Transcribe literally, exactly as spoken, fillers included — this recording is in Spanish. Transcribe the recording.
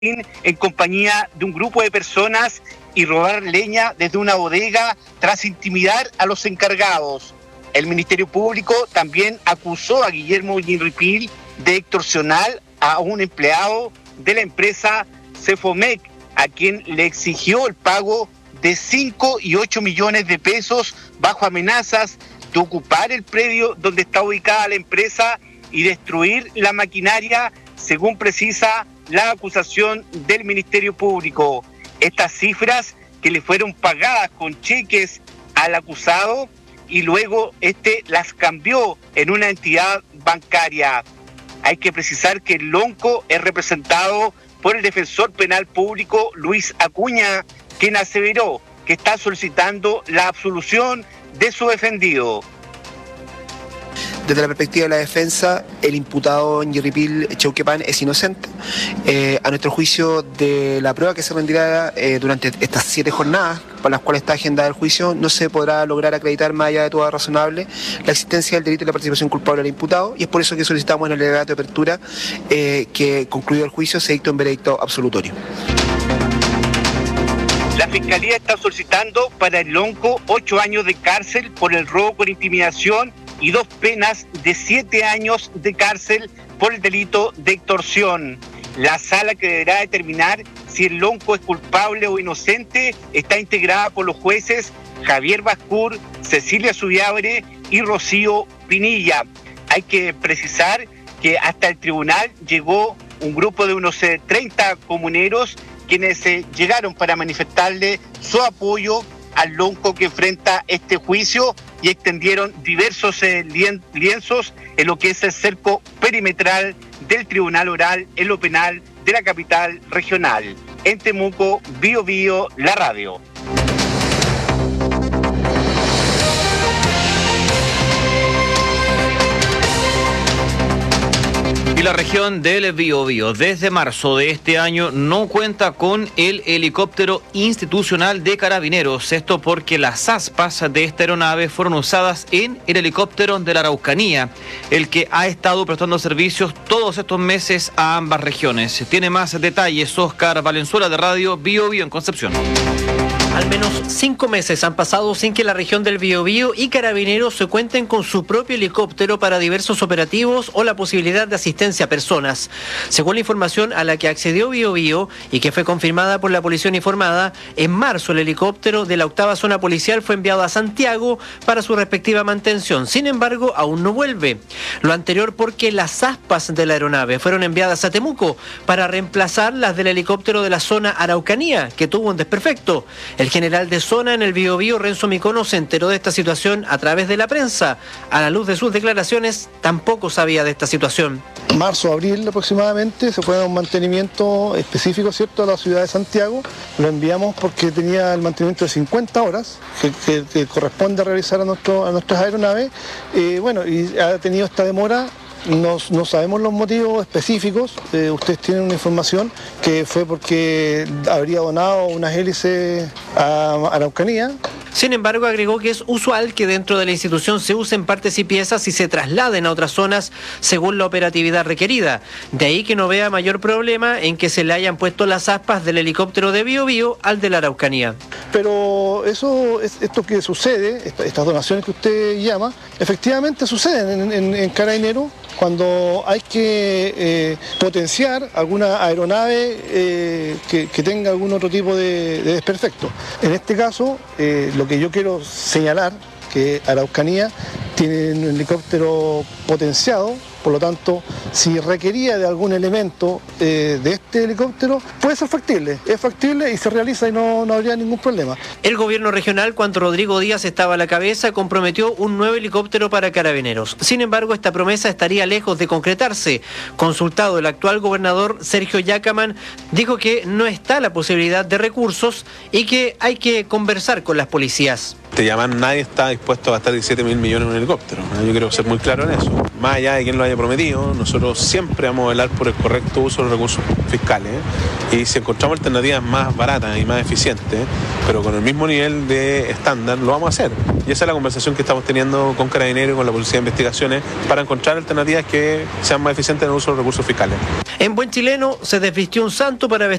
en compañía de un grupo de personas y robar leña desde una bodega tras intimidar a los encargados. El Ministerio Público también acusó a Guillermo Ñirripil de extorsionar a un empleado de la empresa Cefomec, a quien le exigió el pago de cinco y ocho millones de pesos bajo amenazas de ocupar el predio donde está ubicada la empresa y destruir la maquinaria, según precisa la acusación del Ministerio Público. Estas cifras que le fueron pagadas con cheques al acusado y luego este las cambió en una entidad bancaria. Hay que precisar que el Lonco es representado por el defensor penal público Luis Acuña, quien aseveró que está solicitando la absolución de su defendido. Desde la perspectiva de la defensa, el imputado Ñirripil Chauquepán es inocente. Eh, a nuestro juicio, de la prueba que se rendirá eh, durante estas siete jornadas, para las cuales está agendada el juicio, no se podrá lograr acreditar, más allá de todo razonable, la existencia del delito y la participación culpable del imputado, y es por eso que solicitamos en el alegato de apertura eh, que, concluido el juicio, se dicte un veredicto absolutorio. La Fiscalía está solicitando para el Lonco ocho años de cárcel por el robo con intimidación y dos penas de siete años de cárcel por el delito de extorsión. La sala que deberá determinar si el Lonco es culpable o inocente está integrada por los jueces Javier Bascur, Cecilia Subiabre y Rocío Pinilla. Hay que precisar que hasta el tribunal llegó un grupo de unos treinta comuneros quienes eh, llegaron para manifestarle su apoyo al Lonco que enfrenta este juicio y extendieron diversos eh, lien, lienzos en lo que es el cerco perimetral del Tribunal Oral en lo penal de la capital regional. En Temuco, Bío Bío, la radio. Y la región del Biobío desde marzo de este año no cuenta con el helicóptero institucional de Carabineros. Esto porque las aspas de esta aeronave fueron usadas en el helicóptero de la Araucanía, el que ha estado prestando servicios todos estos meses a ambas regiones. Tiene más detalles Oscar Valenzuela de Radio Biobío en Concepción. Al menos cinco meses han pasado sin que la región del Biobío y Carabineros se cuenten con su propio helicóptero para diversos operativos o la posibilidad de asistencia a personas. Según la información a la que accedió Biobío y que fue confirmada por la Policía Uniformada, en marzo el helicóptero de la octava zona policial fue enviado a Santiago para su respectiva mantención. Sin embargo, aún no vuelve. Lo anterior porque las aspas de la aeronave fueron enviadas a Temuco para reemplazar las del helicóptero de la zona Araucanía, que tuvo un desperfecto. El general de zona en el Biobío, Renzo Micono, se enteró de esta situación a través de la prensa. A la luz de sus declaraciones, tampoco sabía de esta situación. Marzo, abril aproximadamente, se fue a un mantenimiento específico, ¿cierto?, a la ciudad de Santiago. Lo enviamos porque tenía el mantenimiento de cincuenta horas que, que, que corresponde realizar a, nuestro, a nuestras aeronaves. Eh, bueno, y ha tenido esta demora. No, no sabemos los motivos específicos, eh, ustedes tienen una información que fue porque habría donado unas hélices a Araucanía. Sin embargo, agregó que es usual que dentro de la institución se usen partes y piezas y se trasladen a otras zonas según la operatividad requerida. De ahí que no vea mayor problema en que se le hayan puesto las aspas del helicóptero de Biobío al de la Araucanía. Pero eso, esto que sucede, estas donaciones que usted llama, efectivamente suceden en, en, en Carabineros cuando hay que eh, potenciar alguna aeronave eh, que, que tenga algún otro tipo de, de desperfecto. En este caso, eh, lo que yo quiero señalar, que Araucanía tiene un helicóptero potenciado, por lo tanto, si requería de algún elemento eh, de este helicóptero, puede ser factible, es factible y se realiza y no, no habría ningún problema. El gobierno regional, cuando Rodrigo Díaz estaba a la cabeza, comprometió un nuevo helicóptero para Carabineros. Sin embargo, esta promesa estaría lejos de concretarse. Consultado, el actual gobernador Sergio Yacaman dijo que no está la posibilidad de recursos y que hay que conversar con las policías. Te llaman, nadie está dispuesto a gastar diecisiete mil millones en un helicóptero. Yo quiero ser muy claro en eso. Más allá de quien lo haya prometido, nosotros siempre vamos a velar por el correcto uso de los recursos fiscales, ¿eh? Y si encontramos alternativas más baratas y más eficientes, pero con el mismo nivel de estándar, lo vamos a hacer. Y esa es la conversación que estamos teniendo con Carabineros y con la Policía de Investigaciones para encontrar alternativas que sean más eficientes en el uso de los recursos fiscales. En buen chileno se desvistió un santo para vestir